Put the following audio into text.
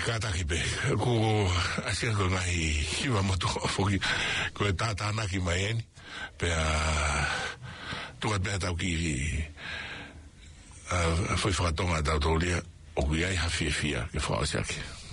kata ki pe ko asia ko ngai hiwa moto foki ko tata na ki mai ni pe tu ka pe ta ki foi fratonga da dolia o ki ai ha fia ke fa asia ki